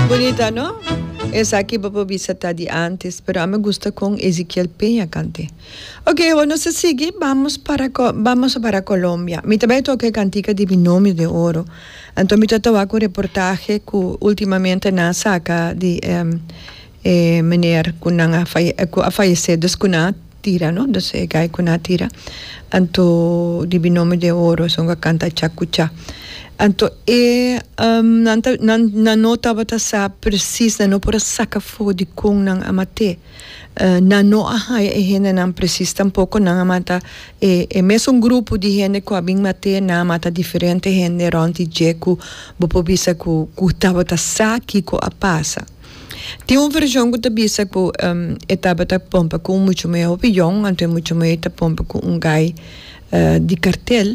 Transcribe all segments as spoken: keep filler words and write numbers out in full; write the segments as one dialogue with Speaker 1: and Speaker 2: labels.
Speaker 1: Bonita, ¿no? Esa aquí Bobo Bisata de antes, pero a mí me gusta con Ezequiel Peña cante. Ok, bueno, se sigue, vamos para, vamos para Colombia. Mi también toque cantica de Binomio de Oro. Entonces, mi trabajo reportaje que últimamente na saca de um, eh, meneer kunang a fallecido kuna tira, ¿no? Entonces, gai kuna tira. Entonces, de Binomio de Oro, son que canta chacucha. Anto e um, nanta nan na nota bata sa precis na no por saca fo di kong nang amate uh, na no aha e hene nan precis tampoco nang amata e e mes un grupo di hene ko abing mate na amata diferente hene ronti jeku bopo bisa ku ku tabata sa ki ko apasa. Tem uma versão que te bisa ku um, etaba ta pompa com muito meio opinião, anto muito meio ta pompa com um gai uh, di cartel.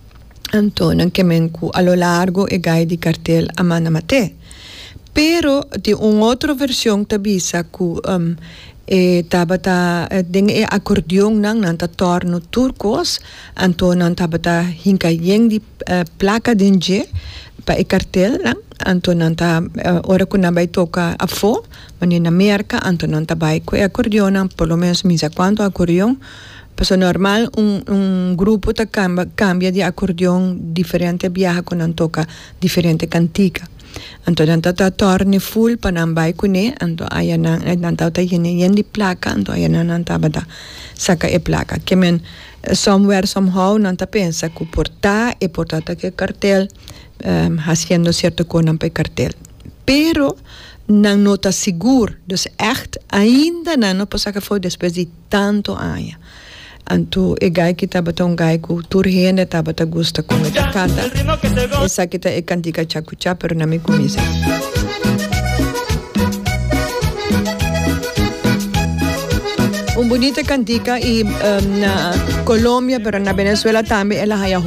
Speaker 1: Antonio che menku a lo largo e gai di cartel a manamate. Pero di un'altra versione tabisa ku um, e tabata ding e accordion nang nanta torno turcos Antonio tabata hinka yeng di uh, placa dinge pa e cartel nang Antonio nanta uh, ora kuna bai toca a fo manina merca Antonio nanta bai ko e accordion por lo menos misa quanto accordion. Pues normal, un, un grupo te cambia, cambia de acordeón diferente, viaja con un toca diferente cantica. Entonces, anta torne full para nambai kune, entonces aya nan anta ta yene yendi placa, entonces aya nan anta bata saca e placa. Que men somewhere somehow nanta pensa que porta e portata que cartel um, haciendo cierto con un cartel. Pero nan nota seguro, dus echt ainda nan no pasa que foi después de tanto años. Anto e gai que tabata un gai ku turhene tabata gusta con e canta esa que ta e cantica chacucha pero na me comise un bonita cantica y um, na Colombia pero na Venezuela también ela haya